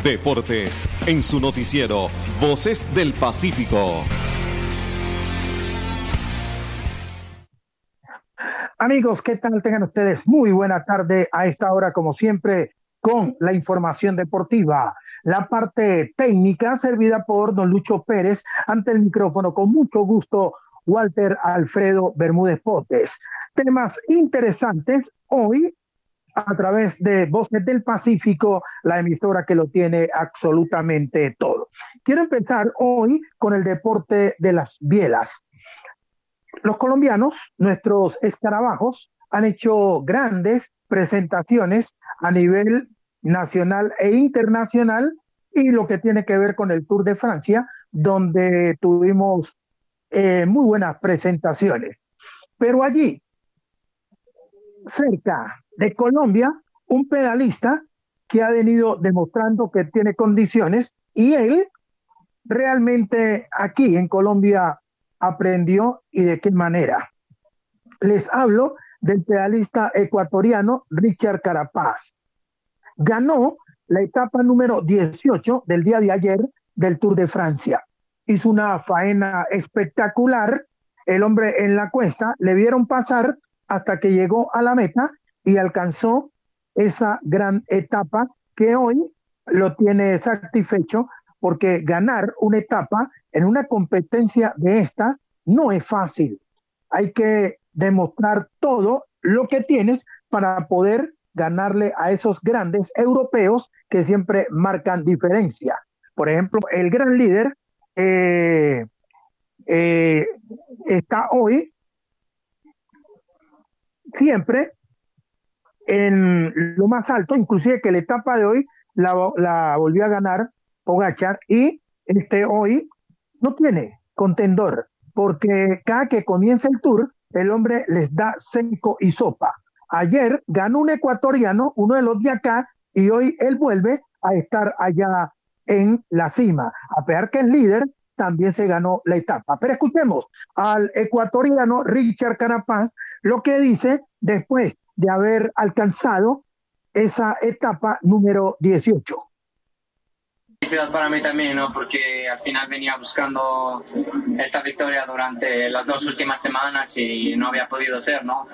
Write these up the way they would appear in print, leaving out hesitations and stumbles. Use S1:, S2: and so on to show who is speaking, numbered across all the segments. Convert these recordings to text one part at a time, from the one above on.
S1: Deportes, en su noticiero Voces del Pacífico.
S2: Amigos, ¿qué tal? Tengan ustedes muy buena tarde a esta hora, como siempre, con la información deportiva. La parte técnica servida por don Lucho Pérez, ante el micrófono, con mucho gusto, Walter Alfredo Bermúdez Potes. Temas interesantes hoy a través de Voces del Pacífico, la emisora que lo tiene absolutamente todo. Quiero empezar hoy con el deporte de las bielas. Los colombianos, nuestros escarabajos, han hecho grandes presentaciones a nivel nacional e internacional, y lo que tiene que ver con el Tour de Francia, donde tuvimos muy buenas presentaciones. Pero allí, cerca de Colombia, un pedalista que ha venido demostrando que tiene condiciones, y él realmente aquí en Colombia aprendió, y de qué manera. Les hablo del pedalista ecuatoriano Richard Carapaz. Ganó la etapa número 18 del día de ayer del Tour de Francia. Hizo una faena espectacular. El hombre en la cuesta le vieron pasar hasta que llegó a la meta y alcanzó esa gran etapa que hoy lo tiene satisfecho, porque ganar una etapa en una competencia de estas no es fácil. Hay que demostrar todo lo que tienes para poder ganarle a esos grandes europeos que siempre marcan diferencia. Por ejemplo, el gran líder está hoy siempre en lo más alto, inclusive que la etapa de hoy la volvió a ganar Pogačar, y hoy no tiene contendor, porque cada que comienza el Tour, el hombre les da cinco y sopa. Ayer ganó un ecuatoriano, uno de los de acá, y hoy él vuelve a estar allá en la cima. A pesar que es líder, también se ganó la etapa. Pero escuchemos al ecuatoriano Richard Carapaz lo que dice después de haber alcanzado esa etapa número 18.
S3: Felicidad para mí también, ¿no? Porque al final venía buscando esta victoria durante las 2 últimas semanas y no había podido ser, ¿no?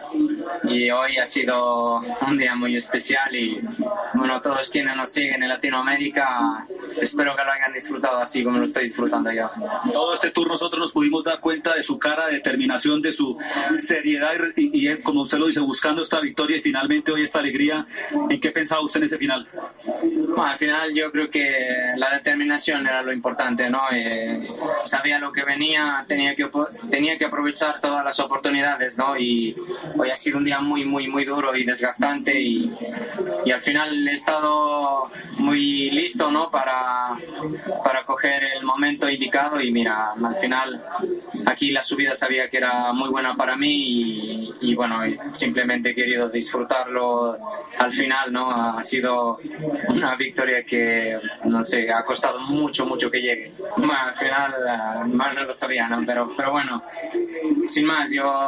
S3: Y hoy ha sido un día muy especial y, bueno, todos quienes nos siguen en Latinoamérica, espero que lo hayan disfrutado así como lo estoy disfrutando yo.
S4: Todo este tour nosotros nos pudimos dar cuenta de su cara de determinación, de su seriedad y como usted lo dice, buscando esta victoria y finalmente hoy esta alegría. ¿En qué pensaba usted en ese final?
S3: Bueno, al final yo creo que la determinación era lo importante, ¿no? Sabía lo que venía, tenía que aprovechar todas las oportunidades, ¿no? Y hoy ha sido un día muy, muy, muy duro y desgastante y al final he estado muy listo, ¿no? Para coger el momento indicado y mira, al final aquí la subida sabía que era muy buena para mí y bueno, simplemente he querido disfrutarlo al final, ¿no? Ha sido una victoria que, no sé, ha costado mucho que llegue. Bueno, al final más no lo sabía, ¿no? Pero bueno, sin más,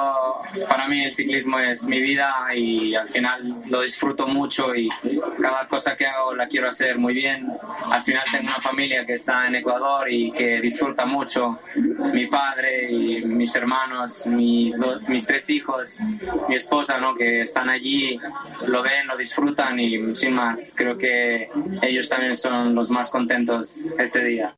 S3: para mí el ciclismo es mi vida y al final lo disfruto mucho y cada cosa que hago la quiero hacer muy bien. Al final tengo una familia que está en Ecuador y que disfruta mucho. Mi padre y mis hermanos, mis 3 hijos, mi esposa, ¿no? Que están allí, lo ven, lo disfrutan y sin más, creo que ellos también son los más contentos este día.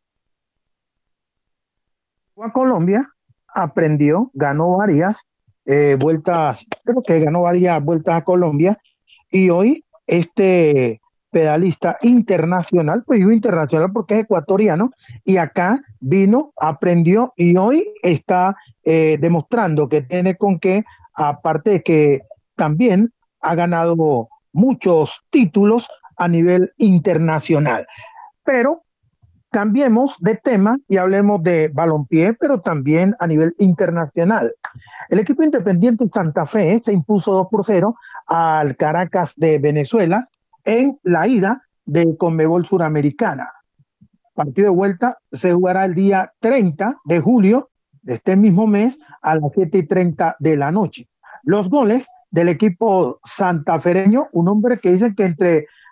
S2: A Colombia, aprendió, ganó varias vueltas, creo que ganó varias vueltas a Colombia, y hoy este pedalista internacional, pues digo internacional porque es ecuatoriano, y acá vino, aprendió y hoy está demostrando que tiene con qué, aparte de que también ha ganado muchos títulos a nivel internacional. Pero cambiemos de tema y hablemos de balompié, pero también a nivel internacional. El equipo Independiente Santa Fe se impuso 2-0 al Caracas de Venezuela en la ida de Conmebol Suramericana. Partido de vuelta se jugará el día 30 de julio de este mismo mes a las 7:30 de la noche. Los goles del equipo santafereño, un hombre que dice que entre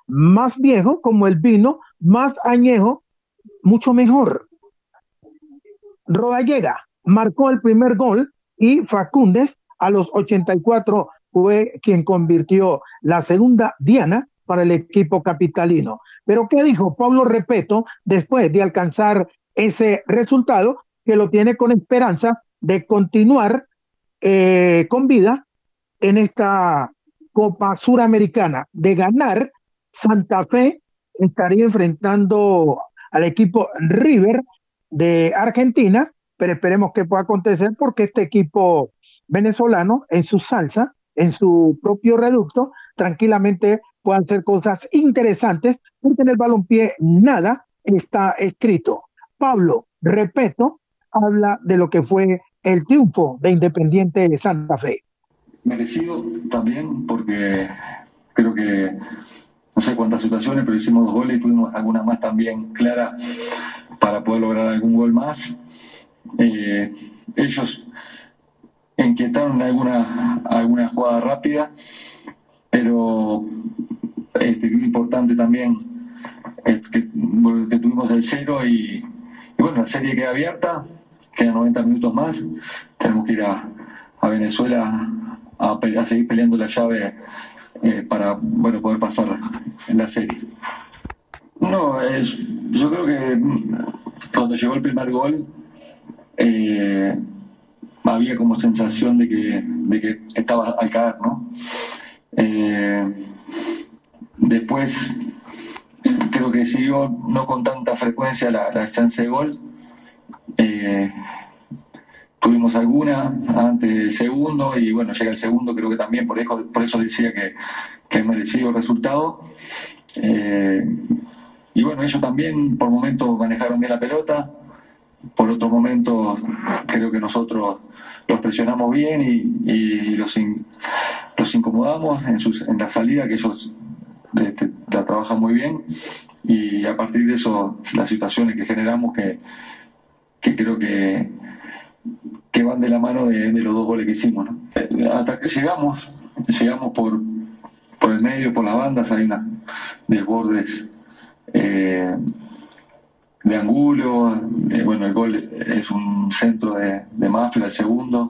S2: más viejo como el vino, más añejo, mucho mejor. Rodallega marcó el primer gol y Facúndez a los 84 fue quien convirtió la segunda diana para el equipo capitalino. Pero ¿qué dijo Pablo Repeto después de alcanzar ese resultado? Que lo tiene con esperanzas de continuar con vida en esta Copa Suramericana. De ganar, Santa Fe estaría enfrentando al equipo River de Argentina, pero esperemos que pueda acontecer porque este equipo venezolano en su salsa, en su propio reducto, tranquilamente puede hacer cosas interesantes porque en el balompié nada está escrito. Pablo Repeto habla de lo que fue el triunfo de Independiente de Santa Fe.
S5: Merecido también porque creo que no sé cuántas situaciones, pero hicimos 2 goles y tuvimos alguna más también clara para poder lograr algún gol más. Ellos inquietaron alguna jugada rápida, pero importante también que tuvimos el 0 y bueno, la serie queda abierta, quedan 90 minutos más, tenemos que ir a Venezuela a seguir peleando la llave para poder pasar en la serie. No, yo creo que cuando llegó el primer gol había como sensación de que estaba al caer, ¿no? Después creo que siguió no con tanta frecuencia la chance de gol. Tuvimos alguna antes del segundo y bueno, llega el segundo, creo que también por eso decía que es merecido el resultado. Y bueno, ellos también por momentos manejaron bien la pelota, por otros momentos creo que nosotros los presionamos bien y los incomodamos en la salida, que ellos la trabajan muy bien, y a partir de eso las situaciones que generamos que creo que van de la mano de los 2 goles que hicimos, ¿no? Hasta que llegamos por el medio, por las bandas, hay unos desbordes de Angulo, bueno, el gol es un centro de Mafia, el segundo,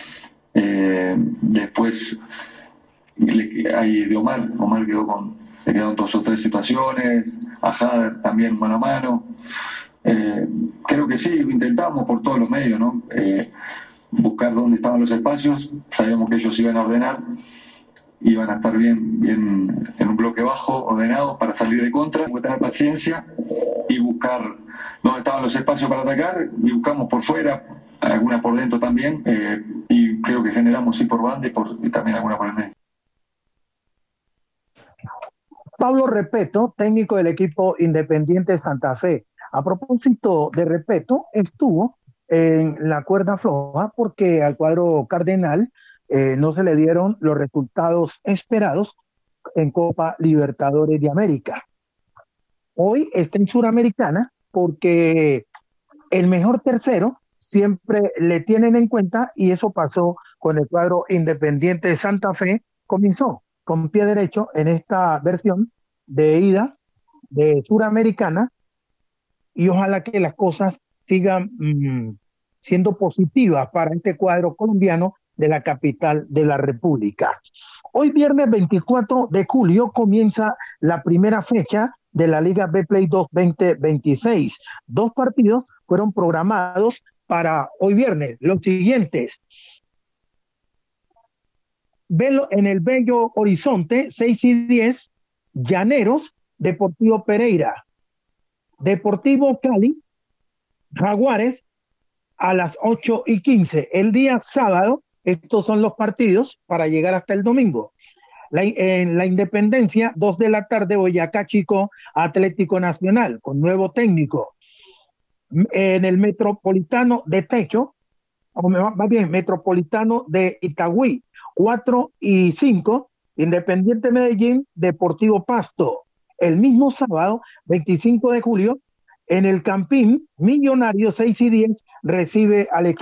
S5: después hay de Omar le quedaron 2 o 3 situaciones, a Jader también mano a mano. Creo que sí, intentamos por todos los medios, ¿no? Buscar dónde estaban los espacios, sabíamos que ellos iban a ordenar, iban a estar bien en un bloque bajo, ordenados para salir de contra, tener paciencia y buscar dónde estaban los espacios para atacar, y buscamos por fuera, alguna por dentro también, y creo que generamos sí por banda y también alguna por el medio.
S2: Pablo Repeto, técnico del equipo Independiente Santa Fe. A propósito de Repeto, estuvo en la cuerda floja porque al cuadro cardenal no se le dieron los resultados esperados en Copa Libertadores de América. Hoy está en Suramericana porque el mejor tercero siempre le tienen en cuenta, y eso pasó con el cuadro Independiente de Santa Fe. Comenzó con pie derecho en esta versión de ida de Suramericana y ojalá que las cosas sigan siendo positivas para este cuadro colombiano de la capital de la República. Hoy viernes 24 de julio comienza la primera fecha de la Liga Betplay 2 2026. 2 partidos fueron programados para hoy viernes, los siguientes. En el Bello Horizonte, 6:10, Llaneros, Deportivo Pereira. Deportivo Cali, Jaguares, a las 8:15. El día sábado, estos son los partidos para llegar hasta el domingo. En la Independencia, 2 de la tarde, Boyacá Chico, Atlético Nacional, con nuevo técnico. En el Metropolitano de Techo, o más bien, Metropolitano de Itagüí, 4:05, Independiente Medellín, Deportivo Pasto. El mismo sábado, 25 de julio, en el Campín, Millonarios, 6:10, recibe al equipo